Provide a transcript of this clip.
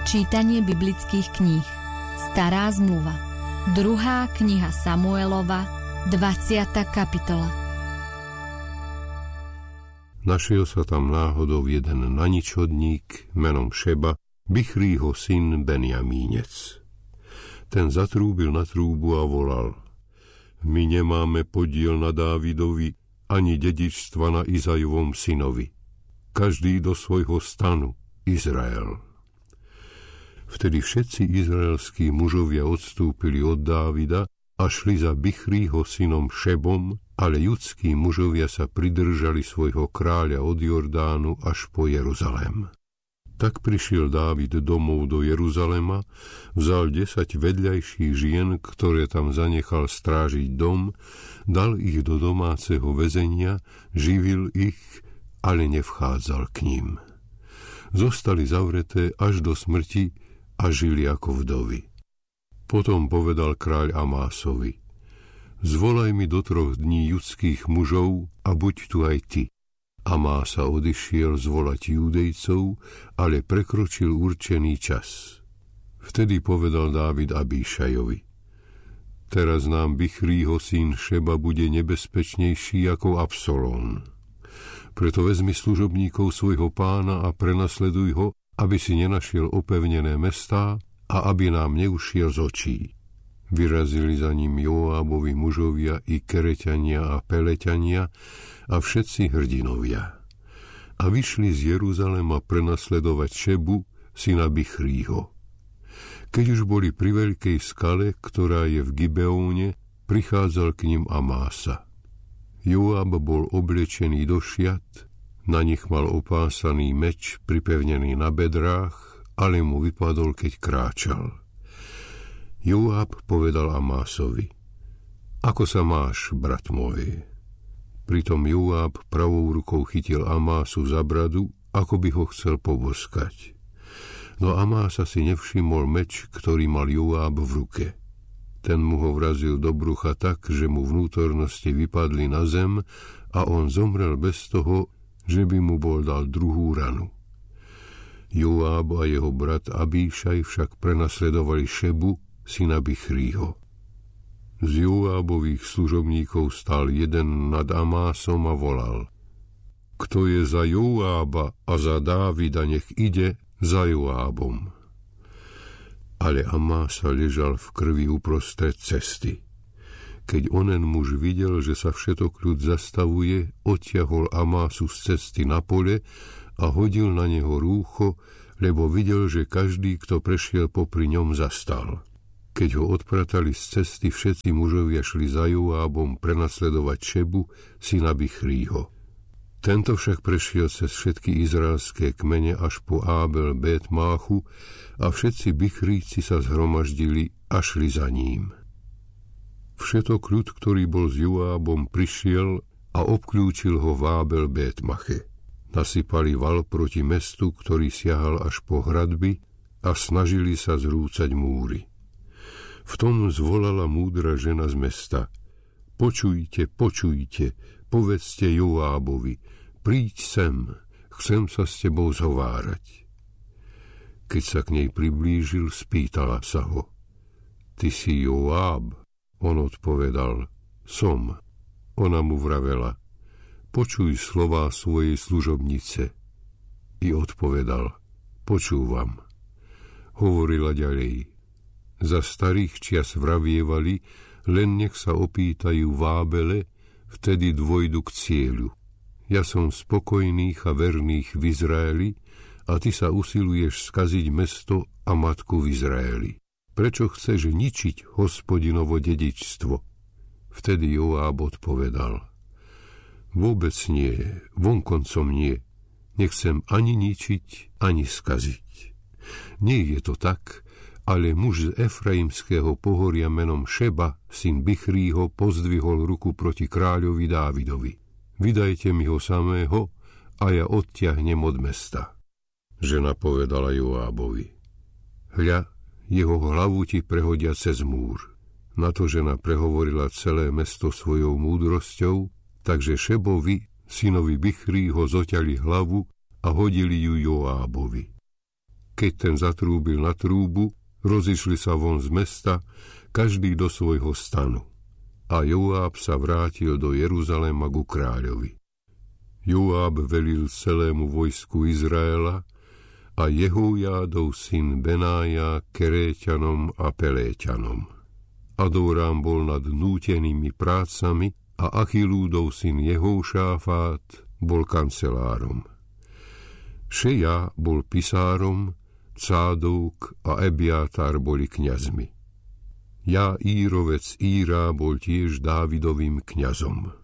Čítanie biblických kníh. Stará zmluva. 2. kniha Samuelova, 20. kapitola. Našiel sa tam náhodou jeden naničodník menom Šeba, Bichrího syn Benjamínec. Ten zatrúbil na trúbu a volal: My nemáme podiel na Dávidovi, ani dedičstva na Izajovom synovi. Každý do svojho stanu, Izrael. Vtedy všetci izraelskí mužovia odstúpili od Dávida a šli za Bichrího synom Šebom, ale judskí mužovia sa pridržali svojho kráľa od Jordánu až po Jeruzalém. Tak prišiel Dávid domov do Jeruzalema, vzal 10 vedľajších žien, ktoré tam zanechal strážiť dom, dal ich do domáceho väzenia, živil ich, ale nevchádzal k ním. Zostali zavreté až do smrti a žili ako vdovy. Potom povedal kráľ Amásovi: Zvolaj mi do 3 dní judských mužov a buď tu aj ty. Amása odišiel zvolať Júdejcov, ale prekročil určený čas. Vtedy povedal Dávid Abíšajovi: Teraz nám Bichrího syn Šeba bude nebezpečnejší ako Absalón. Preto vezmi služobníkov svojho pána a prenasleduj ho, aby si nenašiel opevnené mestá a aby nám neušiel z očí. Vyrazili za ním Joábovi mužovia i Kereťania a Peleťania a všetci hrdinovia. A vyšli z Jeruzalema prenasledovať Šebu, syna Bichrího. Keď už boli pri veľkej skale, ktorá je v Gibeóne, prichádzal k ním Amása. Joáb bol oblečený do šiat, na nich mal opásaný meč pripevnený na bedrách, ale mu vypadol, keď kráčal. Joáb povedal Amásovi: Ako sa máš, brat môj? Pritom Joáb pravou rukou chytil Amásu za bradu, ako by ho chcel poboskať. No Amása si nevšimol meč, ktorý mal Joáb v ruke. Ten mu ho vrazil do brucha tak, že mu vnútornosti vypadli na zem a on zomrel bez toho, že by mu bol dal druhú ranu. Joáb a jeho brat Abíšaj však prenasledovali Šebu, syna Bichrího. Z Joábových služobníkov stál jeden nad Amásom a volal: Kto je za Joába a za Dávida, nech ide za Joábom. Ale Amása ležal v krvi uprostred cesty. Keď onen muž videl, že sa všetok ľud zastavuje, odtiahol Amásu z cesty na pole a hodil na neho rúcho, lebo videl, že každý, kto prešiel popri ňom, zastal. Keď ho odpratali z cesty, všetci mužovia šli za Joábom prenasledovať Šebu, syna Bichrího. Tento však prešiel cez všetky izraelské kmene až po Ábel Bet Máchu a všetci Bichríci sa zhromaždili a šli za ním. Všetok ľud, ktorý bol s Joábom, prišiel a obklúčil ho v Ábel Bet Mache. Nasypali val proti mestu, ktorý siahal až po hradby, a snažili sa zrúcať múry. V tom zvolala múdra žena z mesta: Počujte, počujte, povedzte Joábovi: Príď sem, chcem sa s tebou zhovárať. Keď sa k nej priblížil, spýtala sa ho: Ty si Joáb? On odpovedal: Som. Ona mu vravela: Počuj slová svojej služobnice. I odpovedal: Počúvam. Hovorila ďalej: Za starých čias vravievali, len nech sa opýtajú v Ábele, vtedy dôjdu k cieľu. Ja som spokojných a verných v Izraeli a ty sa usiluješ skaziť mesto a matku v Izraeli. Prečo chceš ničiť Hospodinovo dedičstvo? Vtedy Joáb odpovedal: Vôbec nie, vonkoncom nie. Nechcem ani ničiť, ani skaziť. Nie je to tak, ale muž z Efraimského pohoria menom Šeba, syn Bichrího, pozdvihol ruku proti kráľovi Dávidovi. Vydajte mi ho samého a ja odtiahnem od mesta. Žena povedala Joábovi: Hľa, jeho hlavu ti prehodia cez múr. Na to žena prehovorila celé mesto svojou múdrosťou, takže Šebovi, synovi Bichrího, zoťali hlavu a hodili ju Joábovi. keď ten zatrúbil na trúbu, rozišli sa von z mesta, každý do svojho stanu. A Joáb sa vrátil do Jeruzalema ku kráľovi. Joáb velil celému vojsku Izraela a Jehojádov syn Benája Keréťanom a Peléťanom. Adórám bol nad nútenými prácami a Achilúdov syn Jehošáfát bol kancelárom. Šeja bol pisárom, Cádok a Ebiatar boli kňazmi. Jaírovec Íra bol tiež Dávidovým kňazom.